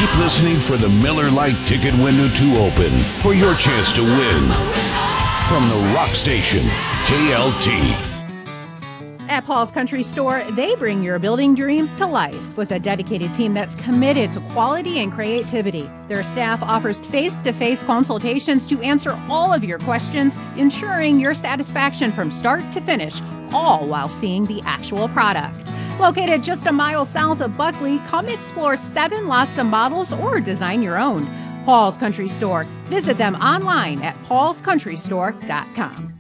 Keep listening for the Miller Lite ticket window to open for your chance to win. From the Rock Station, KLT. At Paul's Country Store, they bring your building dreams to life with a dedicated team that's committed to quality and creativity. Their staff offers face-to-face consultations to answer all of your questions, ensuring your satisfaction from start to finish, all while seeing the actual product. Located just a mile south of Buckley, come explore 7 lots of models or design your own. Paul's Country Store. Visit them online at paulscountrystore.com.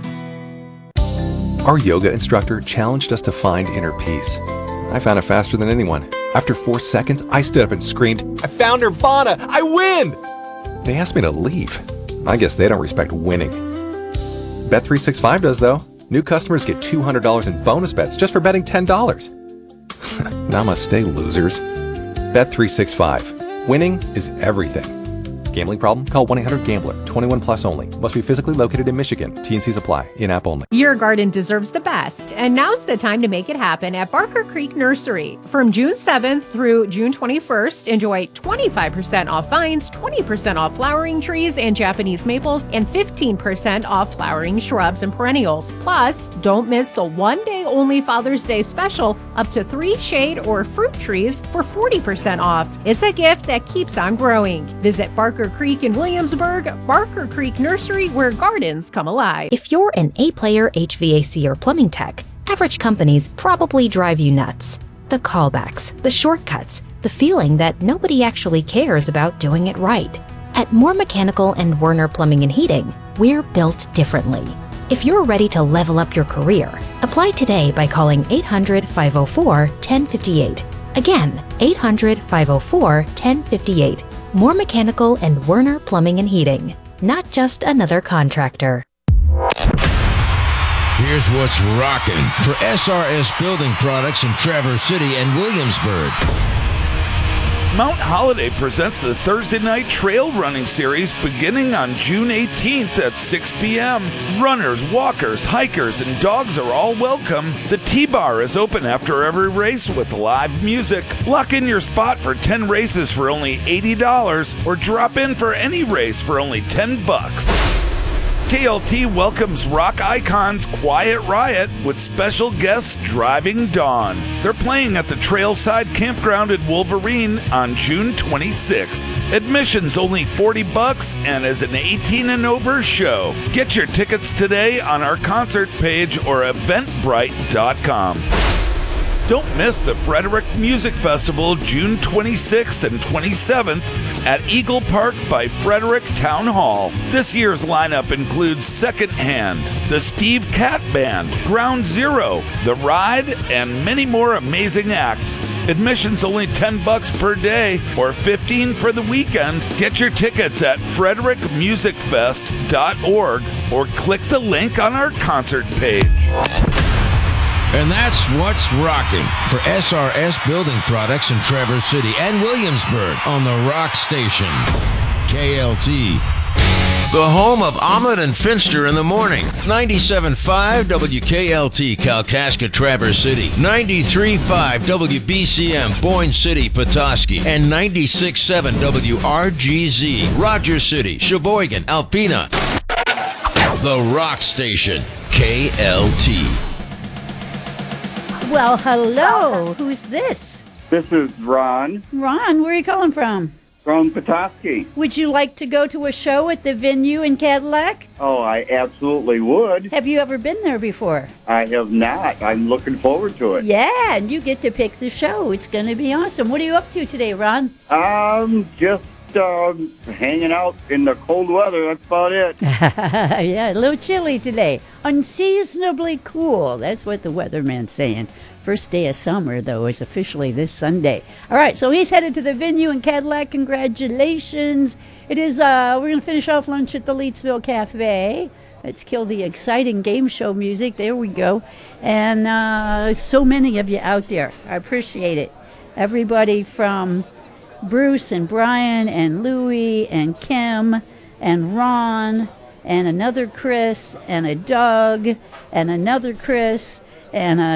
Our yoga instructor challenged us to find inner peace. I found it faster than anyone. After 4 seconds, I stood up and screamed, "I found Nirvana! I win!" They asked me to leave. I guess they don't respect winning. Bet365 does, though. New customers get $200 in bonus bets just for betting $10. Namaste, losers. Bet365. Winning is everything. Gambling problem? Call 1-800-GAMBLER. 21 plus only. Must be physically located in Michigan. T&Cs apply. In-app only. Your garden deserves the best, and now's the time to make it happen at Barker Creek Nursery. From June 7th through June 21st, enjoy 25% off vines, 20% off flowering trees and Japanese maples, and 15% off flowering shrubs and perennials. Plus, don't miss the one-day-only Father's Day special, up to 3 shade or fruit trees for 40% off. It's a gift that keeps on growing. Visit Barker Creek in Williamsburg, Barker Creek Nursery, where gardens come alive. If you're an A-player HVAC or plumbing tech, average companies probably drive you nuts. The callbacks, the shortcuts, the feeling that nobody actually cares about doing it right. At Moore Mechanical and Werner Plumbing and Heating, we're built differently. If you're ready to level up your career, apply today by calling 800-504-1058. Again, 800-504-1058. Moore Mechanical and Werner Plumbing and Heating. Not just another contractor. Here's what's rocking for SRS Building Products in Traverse City and Williamsburg. Mount Holiday presents the Thursday Night Trail Running Series beginning on June 18th at 6 p.m. Runners, walkers, hikers, and dogs are all welcome. The T-Bar is open after every race with live music. Lock in your spot for 10 races for only $80 or drop in for any race for only $10. KLT welcomes rock icons Quiet Riot with special guests Driving Dawn. They're playing at the Trailside Campground at Wolverine on June 26th. Admission's only $40 and is an 18 and over show. Get your tickets today on our concert page or eventbrite.com. Don't miss the Frederick Music Festival June 26th and 27th at Eagle Park by Frederick Town Hall. This year's lineup includes Secondhand, the Steve Cat Band, Ground Zero, The Ride, and many more amazing acts. Admission's only $10 per day or $15 for the weekend. Get your tickets at frederickmusicfest.org or click the link on our concert page. And that's what's rocking for SRS Building Products in Traverse City and Williamsburg on the Rock Station. KLT. The home of Omelet and Finster in the morning. 97.5 WKLT, Kalkaska, Traverse City. 93.5 WBCM, Boyne City, Petoskey. And 96.7 WRGZ, Rogers City, Sheboygan, Alpena. The Rock Station, KLT. Well, hello. Who's this? This is Ron Ron, where are you calling from? from Petoskey. Would you like to go to a show at the venue in Cadillac? Oh, I absolutely would. Have you ever been there before? I have not. I'm looking forward to it. Yeah, and you get to pick the show. It's going to be awesome. What are you up to today, Ron? Just hanging out in the cold weather. That's about it. Yeah, a little chilly today. Unseasonably cool. That's what the weatherman's saying. First day of summer, though, is officially this Sunday. All right, so he's headed to the venue in Cadillac. Congratulations. It is, we're going to finish off lunch at the Leetsville Cafe. Let's kill the exciting game show music. There we go. And so many of you out there. I appreciate it. Everybody from Bruce and Brian and Louie and Kim and Ron and another Chris and a Doug and another Chris and